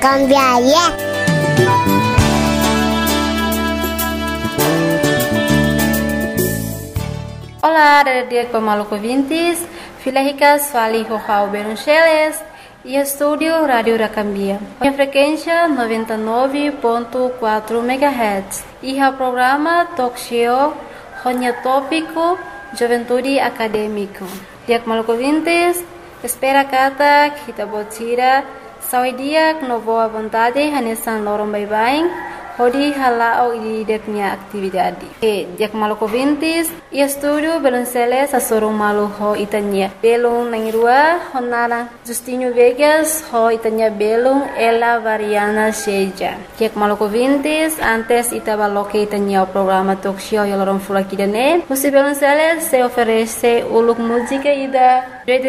Cambiaria. Olá, dia Maluco Vintes, Filahicas Fali Rojao Beruncheles e estúdio Rádio Racambia. A frequência 99.4 MHz e o programa Talk Show Ronya Tópico Juventude Acadêmico. Dia Maluco Vintes, espera kata kita botira saudia no boa vontade hanesan lorong bye-bye. Hodi halao di deknya aktividade. Dia Maluco Vintes, e estúdio Belunceles a sorong malu ho itanya. Belung nangirua honara Justinho Vegas ho itanya belung ela variana seja. Dia Maluco Vintes, antes itabaloke itanya o programa talk show ya lorong fulakidane. Musi Belunceles se oferece uluk música ida